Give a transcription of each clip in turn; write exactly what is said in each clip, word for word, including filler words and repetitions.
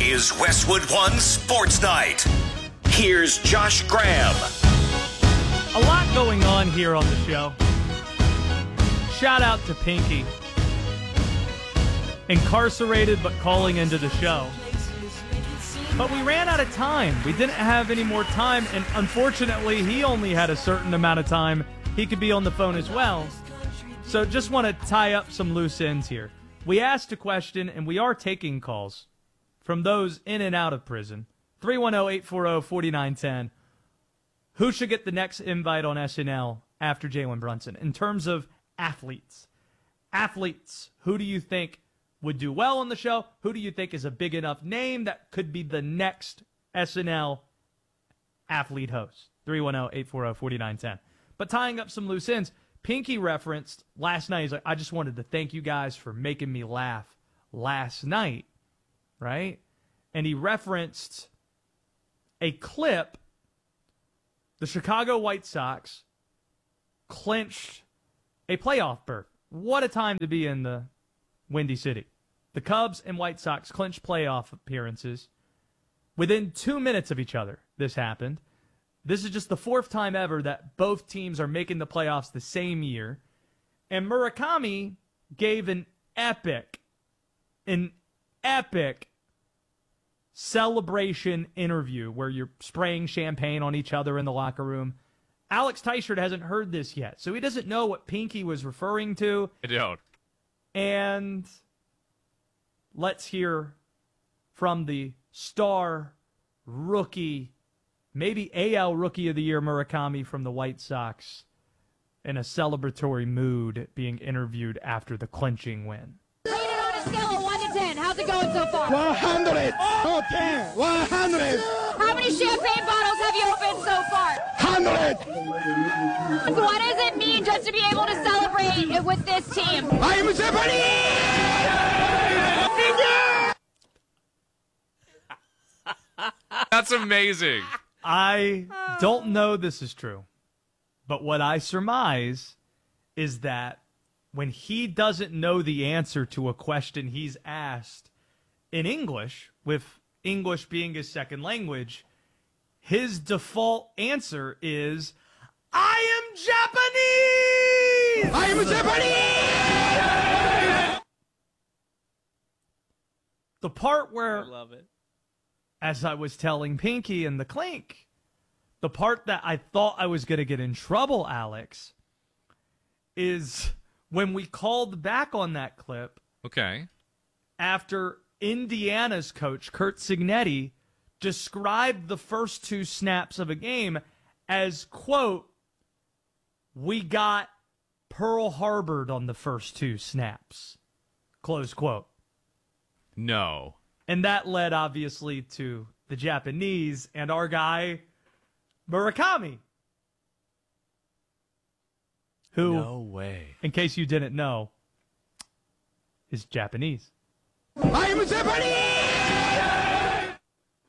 is Westwood One Sports Night. Here's Josh Graham. A lot going on here on the show. Shout out to Pinky. Incarcerated but calling into the show. But we ran out of time. We didn't have any more time, and unfortunately, he only had a certain amount of time. He could be on the phone as well. So just want to tie up some loose ends here. We asked a question, and we are taking calls from those in and out of prison. three one zero, eight four zero, four nine one zero. Who should get the next invite on S N L after Jalen Brunson? In terms of athletes. Athletes, who do you think would do well on the show? Who do you think is a big enough name that could be the next S N L athlete host? three one zero, eight four zero, four nine one zero. But tying up some loose ends, Pinky referenced last night, he's like, I just wanted to thank you guys for making me laugh last night, right? And he referenced a clip. The Chicago White Sox clinched a playoff berth. What a time to be in the Windy City. The Cubs and White Sox clinched playoff appearances within two minutes of each other. This happened. This is just the fourth time ever that both teams are making the playoffs the same year. And Murakami gave an epic, an epic celebration interview where you're spraying champagne on each other in the locker room. Alex Teichert hasn't heard this yet, so he doesn't know what Pinky was referring to. I don't. And let's hear from the star rookie, maybe A L Rookie of the Year Murakami from the White Sox in a celebratory mood being interviewed after the clinching win. Rate it on a scale of one to ten. How's it going so far? one hundred. Oh, ten. one hundred. How many champagne bottles have you opened so far? one hundred. What does it mean just to be able to celebrate with this team? I'm Japanese! That's amazing. I don't know this is true, but what I surmise is that when he doesn't know the answer to a question he's asked in English, with English being his second language, his default answer is, I am Japanese! I am Japanese! The part where, I love it. as I was telling Pinky in the clink, the part that I thought I was going to get in trouble, Alex, is when we called back on that clip Okay. after Indiana's coach, Curt Cignetti, described the first two snaps of a game as, quote, we got Pearl Harbored on the first two snaps, close quote. No. And that led, obviously, to the Japanese and our guy, Murakami, who, No way. in case you didn't know, is Japanese. I am Japanese!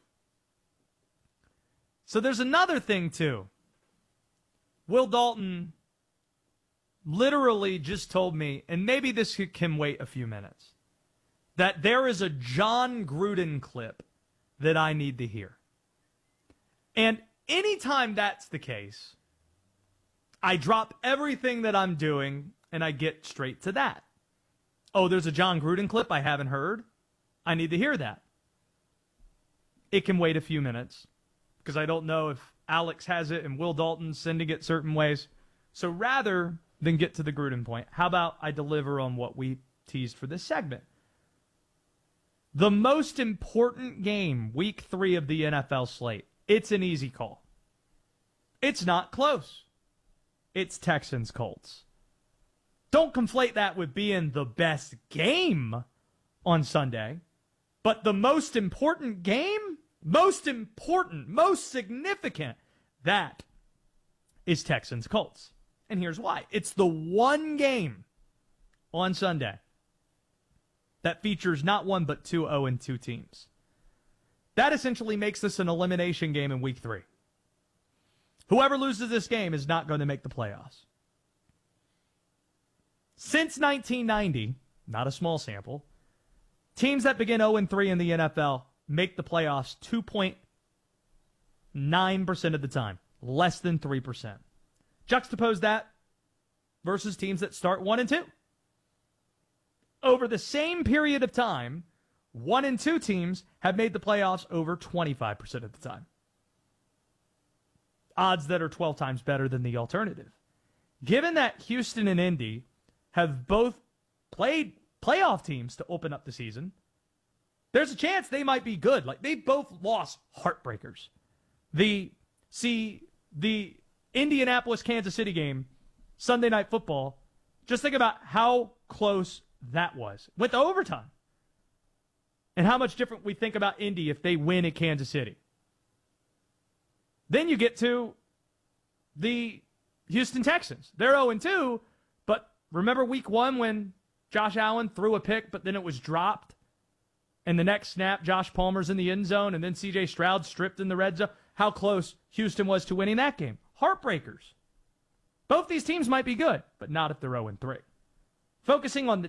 So there's another thing, too. Will Dalton literally just told me, and maybe this can wait a few minutes, that there is a John Gruden clip that I need to hear. And anytime that's the case, I drop everything that I'm doing and I get straight to that. Oh, there's a John Gruden clip I haven't heard. I need to hear that. It can wait a few minutes because I don't know if Alex has it and Will Dalton's sending it certain ways. So rather than get to the Gruden point, how about I deliver on what we teased for this segment? The most important game, week three of the N F L slate. It's an easy call. It's not close. It's Texans-Colts. Don't conflate that with being the best game on Sunday. But the most important game, most important, most significant, that is Texans-Colts. And here's why. It's the one game on Sunday that features not one but two oh and two teams. That essentially makes this an elimination game in week three. Whoever loses this game is not going to make the playoffs. Since nineteen ninety, not a small sample, teams that begin oh and three in the N F L make the playoffs two point nine percent of the time, less than three percent. Juxtapose that versus teams that start one and two. Over the same period of time, one and two teams have made the playoffs over twenty-five percent of the time. Odds that are twelve times better than the alternative. Given that Houston and Indy have both played playoff teams to open up the season, there's a chance they might be good. Like, they both lost heartbreakers. The see the Indianapolis Kansas City game, Sunday Night Football, just think about how close that was. Went to overtime. And how much different we think about Indy if they win at Kansas City. Then you get to the Houston Texans. They're oh and two, but remember week one when Josh Allen threw a pick, but then it was dropped? And the next snap, Josh Palmer's in the end zone, and then C J Stroud stripped in the red zone. How close Houston was to winning that game. Heartbreakers. Both these teams might be good, but not if they're oh and three. Focusing on the